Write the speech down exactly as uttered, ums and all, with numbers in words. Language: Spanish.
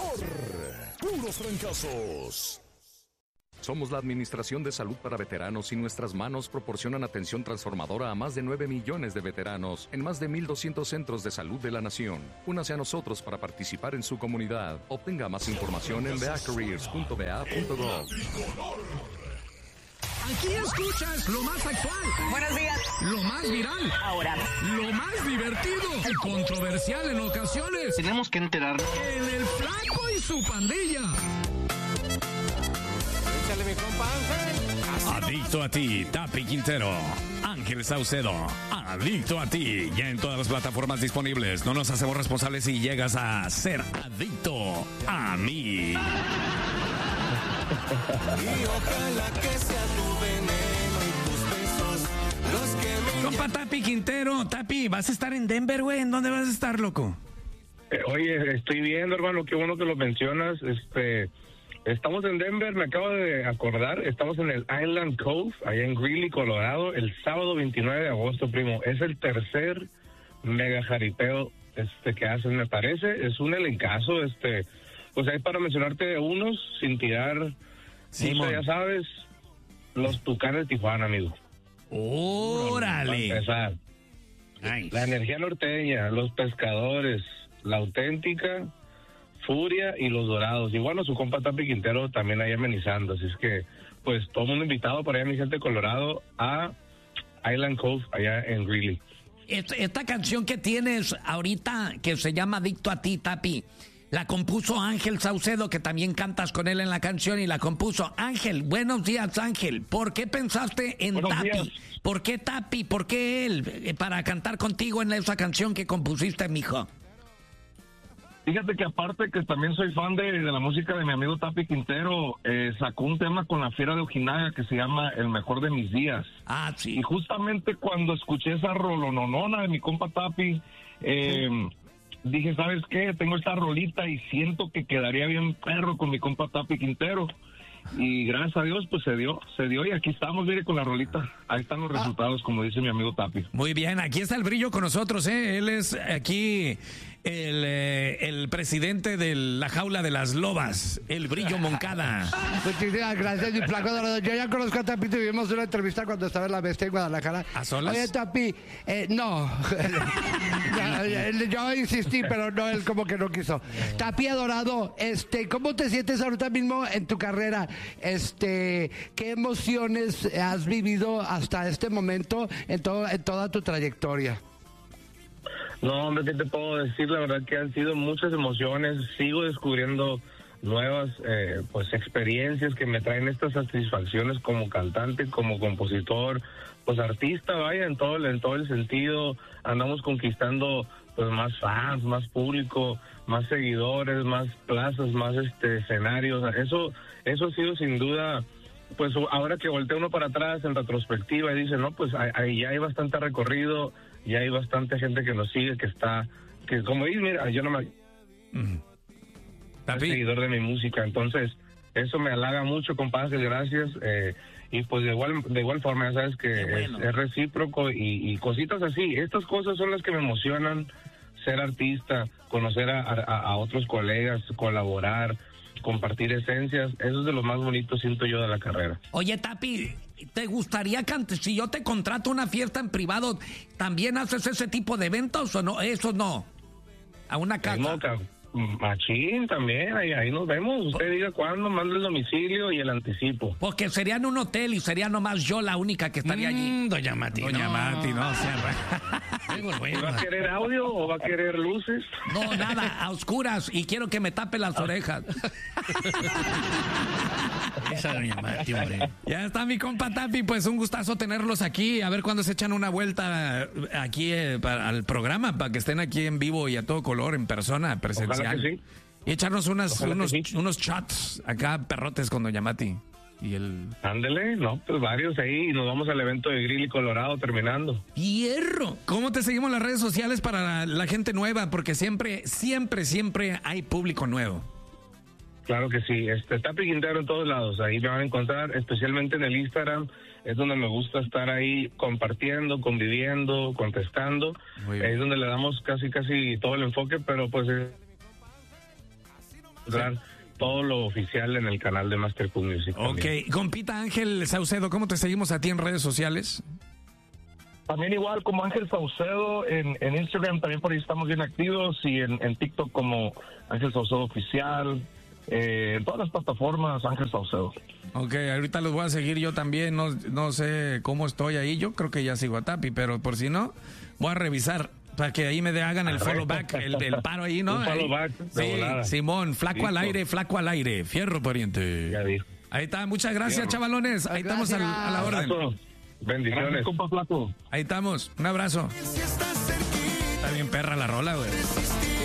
Puros fracasos. Somos la Administración de Salud para Veteranos y nuestras manos proporcionan atención transformadora a más de nueve millones de veteranos en más de mil doscientos centros de salud de la nación. Únase a nosotros para participar en su comunidad. Obtenga más información en v a careers punto v a punto gov. Aquí escuchas lo más actual. Buenos días. Lo más viral. Ahora. Lo más divertido y controversial en ocasiones. Tenemos que enterarnos. En el Flaco y su pandilla. Échale, mi compa Ángel. Adicto a ti, Tapi Quintero. Ángel Saucedo. Adicto a ti. Ya en todas las plataformas disponibles. No nos hacemos responsables si llegas a ser adicto a mí. Y ojalá que sea tu veneno y tus besos los que me... Compa Tapi Quintero. Tapi, ¿vas a estar en Denver, güey? ¿En dónde vas a estar, loco? Eh, oye, estoy viendo, hermano, qué bueno que lo mencionas. Este, estamos en Denver, me acabo de acordar. Estamos en el Island Cove, allá en Greeley, Colorado, el sábado veintinueve de agosto, primo. Es el tercer mega jaripeo este, que hacen, me parece. Es un elencazo, este... Pues hay para mencionarte unos sin tirar, sí, mucho, ya sabes, los Tucanes de Tijuana, amigo. ¡Órale! Para empezar, nice. La Energía Norteña, los Pescadores, La Auténtica, Furia y los Dorados. Y bueno, su compa Tapi Quintero también ahí amenizando. Así es que, pues, todo el mundo invitado por allá, mi gente de Colorado, a Island Cove, allá en Greeley. Esta, esta canción que tienes ahorita, que se llama Adicto a ti, Tapi, la compuso Ángel Saucedo, que también cantas con él en la canción, y la compuso Ángel. Buenos días, Ángel. ¿Por qué pensaste en Buenos Tapi? Días. ¿Por qué Tapi? ¿Por qué él? Eh, para cantar contigo en esa canción que compusiste, mijo. Fíjate que aparte que también soy fan de, de la música de mi amigo Tapi Quintero, eh, sacó un tema con la Fiera de Ojinaga que se llama El Mejor de Mis Días. Ah, sí. Y justamente cuando escuché esa rolononona de mi compa Tapi, eh... Sí. Dije, ¿sabes qué? Tengo esta rolita y siento que quedaría bien perro con mi compa Tapi Quintero. Y gracias a Dios, pues se dio, se dio y aquí estamos, mire, con la rolita. Ahí están los ah. resultados, como dice mi amigo Tapi. Muy bien, aquí está el Brillo con nosotros, ¿eh? Él es aquí el, eh, el presidente de la Jaula de las Lobas, el Brillo Moncada. Muchísimas gracias, mi flaco dorado. Yo ya conozco a Tapi, tuvimos una entrevista cuando estaba en la Bestia en Guadalajara. ¿A solas? Oye, Tapi, eh, no. yo, yo insistí, pero no, él como que no quiso. Tapi adorado, este, ¿cómo te sientes ahorita mismo en tu carrera? Este, ¿qué emociones has vivido hasta este momento en todo, en toda tu trayectoria? No, hombre, ¿qué te puedo decir? La verdad que han sido muchas emociones. Sigo descubriendo nuevas eh, pues experiencias que me traen estas satisfacciones como cantante, como compositor, pues artista, vaya, en todo, en todo el sentido. Andamos conquistando pues más fans, más público, más seguidores, más plazas, más este escenarios. Eso, eso ha sido sin duda, pues ahora que voltea uno para atrás en retrospectiva y dice, no, pues ahí ya hay bastante recorrido, ya hay bastante gente que nos sigue, que está, que como dices, mira, yo no me... Uh-huh. Soy seguidor de mi música, entonces eso me halaga mucho, compadre, gracias. Eh, y pues de igual de igual forma, ya sabes que bueno. es, es recíproco y, y cositas así. Estas cosas son las que me emocionan, ser artista, conocer a, a, a otros colegas, colaborar, compartir esencias. Eso es de lo más bonito, siento yo, de la carrera. Oye, Tapi, ¿te gustaría cantar? Si yo te contrato una fiesta en privado, ¿también haces ese tipo de eventos o no? Eso no. A una casa. Machín también, ahí, ahí nos vemos. Usted diga cuándo, manda el domicilio y el anticipo. Porque sería en un hotel y sería nomás yo la única que estaría mm, allí. Doña Mati, Doña no. Mati, no, o sea, ¿Va a querer audio o va a querer luces? No, nada, a oscuras, y quiero que me tape las orejas. Esa Doña Mati, hombre. Ya está mi compa Tapi, pues un gustazo tenerlos aquí. A ver cuándo se echan una vuelta aquí eh, para, al programa, para que estén aquí en vivo y a todo color, en persona, presencial. Ojalá que sí. Y echarnos unas, unos, sí. unos shots acá, perrotes con Doña Mati. Y el... Ándele, no, pues varios ahí y nos vamos al evento de Greeley, Colorado, terminando. ¡Hierro! ¿Cómo te seguimos en las redes sociales para la, la gente nueva? Porque siempre, siempre, siempre hay público nuevo. Claro que sí, este Tapi Quintero en todos lados, ahí me van a encontrar, especialmente en el Instagram, es donde me gusta estar ahí compartiendo, conviviendo, contestando, es donde le damos casi casi todo el enfoque, pero pues encontrar todo lo oficial en el canal de Master Cool Music. Ok, también. compita Ángel Saucedo, ¿cómo te seguimos a ti en redes sociales? También igual como Ángel Saucedo, en, en Instagram también por ahí estamos bien activos, y en, en TikTok como Ángel Saucedo Oficial, eh, en todas las plataformas Ángel Saucedo. Ok, ahorita los voy a seguir yo también, no, no sé cómo estoy ahí, yo creo que ya sigo a Tapi, pero por si no, voy a revisar para que ahí me de- hagan el follow back, el del paro ahí, ¿no? Un follow Ahí. back de Sí, volada. Simón, flaco al Listo. aire, flaco al aire, fierro pariente. Ya dijo. Ahí está, muchas gracias, Fierro. chavalones, ahí estamos al- a la orden. Abrazo. Bendiciones. Gracias, compa Flaco. Ahí estamos, un abrazo. Está bien perra la rola, güey.